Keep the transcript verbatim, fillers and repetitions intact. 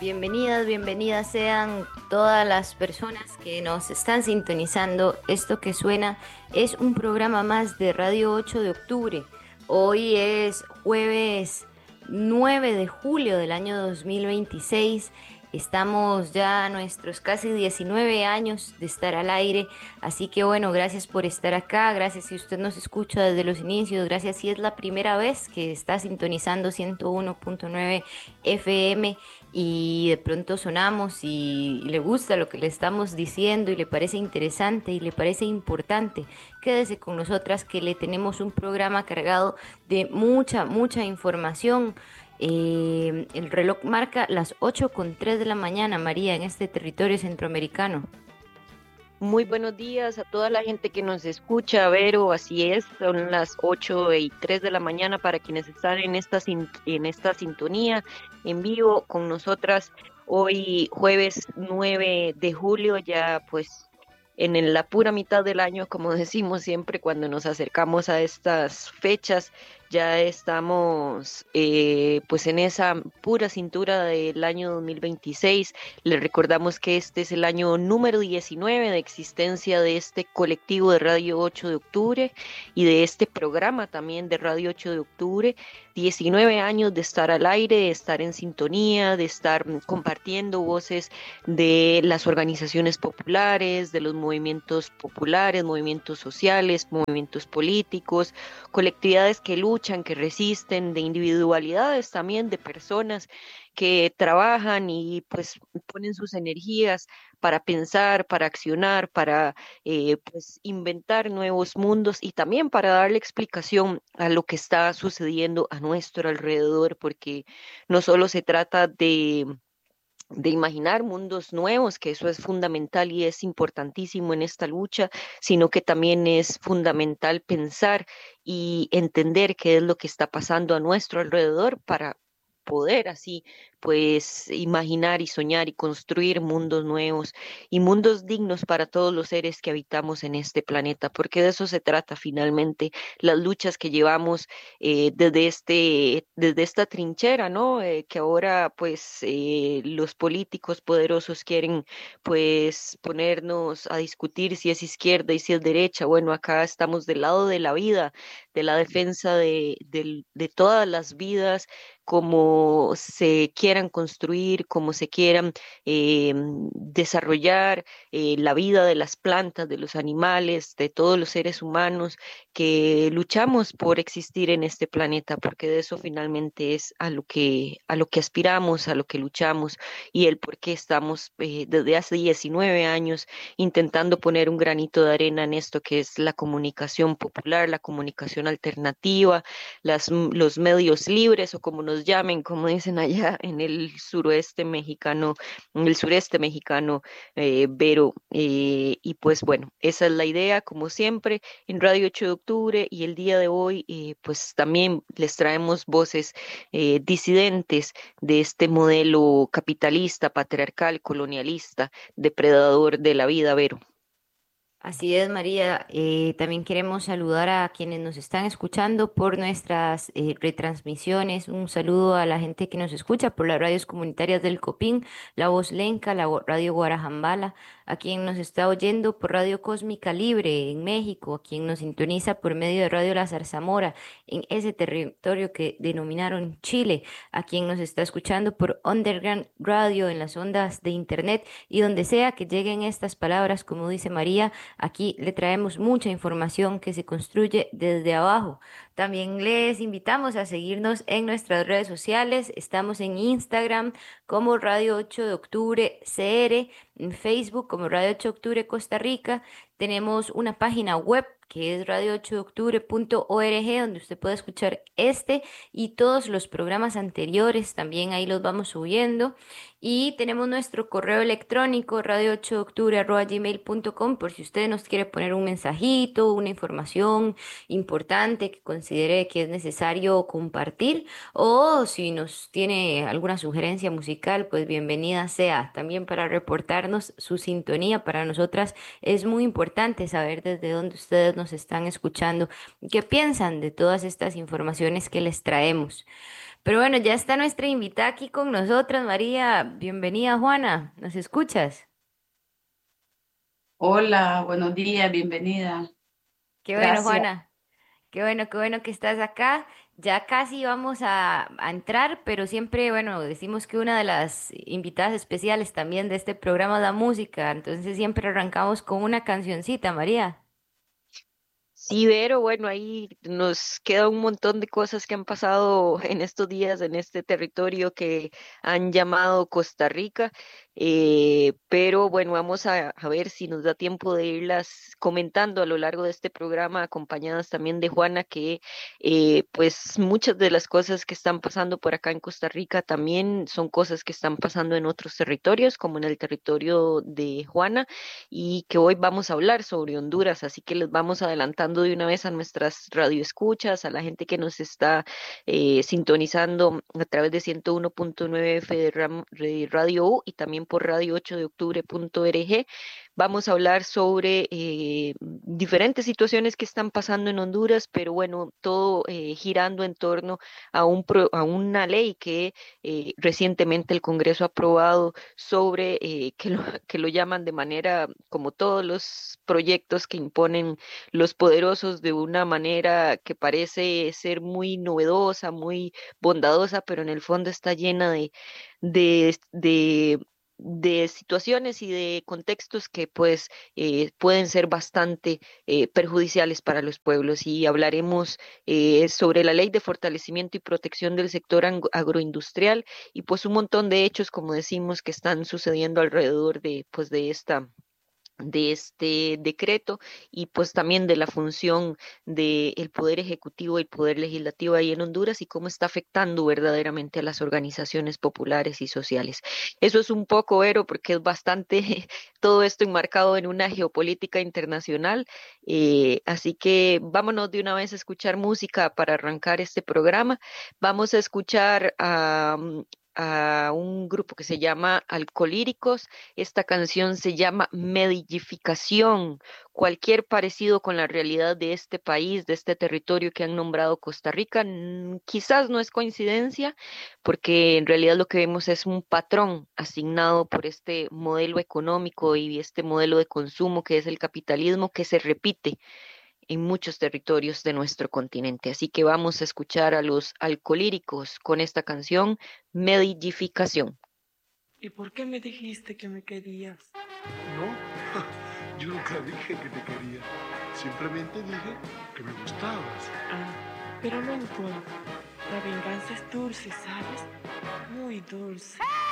Bienvenidas, bienvenidas sean todas las personas que nos están sintonizando. Esto que suena es un programa más de Radio ocho de octubre. Hoy es jueves nueve de julio del año dos mil veintiséis. Estamos ya a nuestros casi diecinueve años de estar al aire, así que bueno, gracias por estar acá, gracias si usted nos escucha desde los inicios, gracias si es la primera vez que está sintonizando ciento uno punto nueve F M y de pronto sonamos y le gusta lo que le estamos diciendo y le parece interesante y le parece importante. Quédese con nosotras que le tenemos un programa cargado de mucha, mucha información. Eh, el reloj marca las ocho con tres de la mañana, María, en este territorio centroamericano. Muy buenos días a toda la gente que nos escucha, Vero, así es, son las ocho y tres de la mañana para quienes están en esta, sin- en esta sintonía en vivo con nosotras hoy jueves nueve de julio, ya pues en el- la pura mitad del año, como decimos siempre cuando nos acercamos a estas fechas, ya estamos eh, pues en esa pura cintura del año dos mil veintiséis. Les recordamos que este es el año número diecinueve de existencia de este colectivo de Radio ocho de octubre y de este programa también de Radio ocho de octubre. diecinueve años de estar al aire, de estar en sintonía, de estar mm, compartiendo voces de las organizaciones populares, de los movimientos populares, movimientos sociales, movimientos políticos, colectividades que luchan, que resisten, de individualidades también, de personas que trabajan y pues ponen sus energías para pensar, para accionar, para eh, pues inventar nuevos mundos y también para darle explicación a lo que está sucediendo a nuestro alrededor, porque no solo se trata de de imaginar mundos nuevos, que eso es fundamental y es importantísimo en esta lucha, sino que también es fundamental pensar y entender qué es lo que está pasando a nuestro alrededor para poder así, pues, imaginar y soñar y construir mundos nuevos y mundos dignos para todos los seres que habitamos en este planeta, porque de eso se trata finalmente, las luchas que llevamos eh, desde este, desde esta trinchera, ¿no? Eh, que ahora, pues, eh, los políticos poderosos quieren, pues, ponernos a discutir si es izquierda y si es derecha. Bueno, acá estamos del lado de la vida, de la defensa de, del- de todas las vidas, como se quieran construir, como se quieran eh, desarrollar eh, la vida de las plantas, de los animales, de todos los seres humanos que luchamos por existir en este planeta, porque de eso finalmente es a lo que, a lo que aspiramos, a lo que luchamos y el por qué estamos eh, desde hace diecinueve años intentando poner un granito de arena en esto que es la comunicación popular, la comunicación alternativa, las, m- los medios libres o como nos llamen, como dicen allá en el suroeste mexicano, en el sureste mexicano, eh, Vero. Eh, y pues bueno, esa es la idea, como siempre en Radio ocho de octubre y el día de hoy, eh, pues también les traemos voces eh, disidentes de este modelo capitalista, patriarcal, colonialista, depredador de la vida, Vero. Así es, María. Eh, también queremos saludar a quienes nos están escuchando por nuestras eh, retransmisiones. Un saludo a la gente que nos escucha por las radios comunitarias del Copín, La Voz Lenca, la Gu- Radio Guarajambala, a quien nos está oyendo por Radio Cósmica Libre en México, a quien nos sintoniza por medio de Radio La Zarzamora en ese territorio que denominaron Chile, a quien nos está escuchando por Underground Radio en las ondas de Internet y donde sea que lleguen estas palabras, como dice María. Aquí le traemos mucha información que se construye desde abajo. También les invitamos a seguirnos en nuestras redes sociales. Estamos en Instagram como Radio ocho de octubre C R, en Facebook como Radio ocho de octubre Costa Rica. Tenemos una página web que es radio ocho de octubre punto org, donde usted puede escuchar este y todos los programas anteriores. También ahí los vamos subiendo. Y tenemos nuestro correo electrónico radio ocho de octubre arroba gmail punto com por si usted nos quiere poner un mensajito, una información importante que considere que es necesario compartir o si nos tiene alguna sugerencia musical, pues bienvenida sea. También para reportarnos su sintonía. Para nosotras es muy importante saber desde dónde ustedes nos están escuchando y qué piensan de todas estas informaciones que les traemos. Pero bueno, ya está nuestra invitada aquí con nosotras, María. Bienvenida, Juana. ¿Nos escuchas? Hola, buenos días, bienvenida. Qué bueno, Gracias. Juana. Qué bueno, qué bueno que estás acá. Ya casi vamos a, a entrar, pero siempre, bueno, decimos que una de las invitadas especiales también de este programa es la música. Entonces siempre arrancamos con una cancioncita, María. Sí, Vero, bueno, ahí nos queda un montón de cosas que han pasado en estos días en este territorio que han llamado Costa Rica, eh, pero bueno, vamos a, a ver si nos da tiempo de irlas comentando a lo largo de este programa, acompañadas también de Juana, que eh, pues muchas de las cosas que están pasando por acá en Costa Rica también son cosas que están pasando en otros territorios, como en el territorio de Juana y que hoy vamos a hablar sobre Honduras, así que les vamos adelantando de una vez a nuestras radioescuchas, a la gente que nos está eh, sintonizando a través de ciento uno punto nueve F de, Ram- de Radio U y también por radio ocho de octubre punto org. Vamos a hablar sobre eh, diferentes situaciones que están pasando en Honduras, pero bueno, todo eh, girando en torno a, un pro- a una ley que eh, recientemente el Congreso ha aprobado sobre eh, que lo, que lo llaman de manera, como todos los proyectos que imponen los poderosos, de una manera que parece ser muy novedosa, muy bondadosa, pero en el fondo está llena de, de, de de situaciones y de contextos que pues eh, pueden ser bastante eh, perjudiciales para los pueblos y hablaremos eh, sobre la ley de fortalecimiento y protección del sector ang- agroindustrial y pues un montón de hechos, como decimos, que están sucediendo alrededor de, pues, de esta de este decreto y pues también de la función del poder ejecutivo y el poder legislativo ahí en Honduras y cómo está afectando verdaderamente a las organizaciones populares y sociales. Eso es un poco, Ero, porque es bastante todo esto enmarcado en una geopolítica internacional. Eh, así que vámonos de una vez a escuchar música para arrancar este programa. Vamos a escuchar a, a un grupo que se llama Alcolíricos. Esta canción se llama Medillificación. Cualquier parecido con la realidad de este país, de este territorio que han nombrado Costa Rica, mm, quizás no es coincidencia, porque en realidad lo que vemos es un patrón asignado por este modelo económico y este modelo de consumo que es el capitalismo que se repite en muchos territorios de nuestro continente. Así que vamos a escuchar a los alcolíricos con esta canción, Medillificación. ¿Y por qué me dijiste que me querías? No, yo nunca dije que te quería. Simplemente dije que me gustabas. Ah, pero no importa. La venganza es dulce, ¿sabes? Muy dulce.